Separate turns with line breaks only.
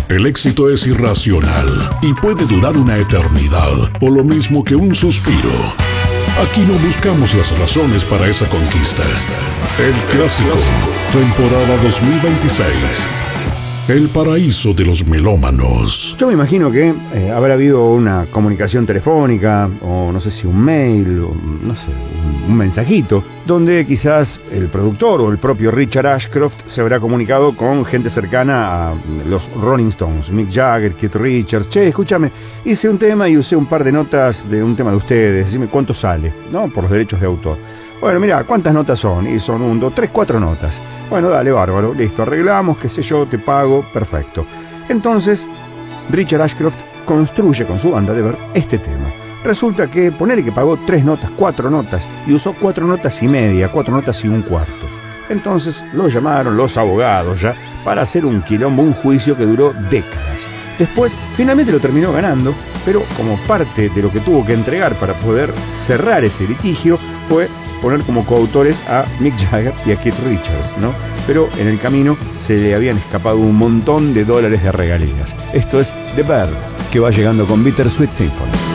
El éxito es irracional y puede durar una eternidad, o lo mismo que un suspiro. Aquí no buscamos las razones para esa conquista. El clásico, temporada 2026. El paraíso de los melómanos.
Yo me imagino que habrá habido una comunicación telefónica, o no sé si un mail, o no sé, un mensajito, donde quizás el productor o el propio Richard Ashcroft se habrá comunicado con gente cercana a los Rolling Stones, Mick Jagger, Keith Richards. Che, escúchame, hice un tema y usé un par de notas de un tema de ustedes, decime cuánto sale, ¿no? Por los derechos de autor. Bueno, mira, ¿cuántas notas son? Y son 1, 2, 3, 4 notas. Bueno, dale, bárbaro, listo, arreglamos, qué sé yo, te pago, perfecto. Entonces, Richard Ashcroft construye con su banda de ver este tema. Resulta que ponele que pagó 3 notas, 4 notas, y usó 4 notas y media, 4 notas y un cuarto. Entonces lo llamaron los abogados ya para hacer un quilombo, un juicio que duró décadas. Después, finalmente lo terminó ganando, pero como parte de lo que tuvo que entregar para poder cerrar ese litigio fue poner como coautores a Mick Jagger y a Keith Richards, ¿no? Pero en el camino se le habían escapado un montón de dólares de regalías. Esto es The Bird, que va llegando con Bittersweet Symphony.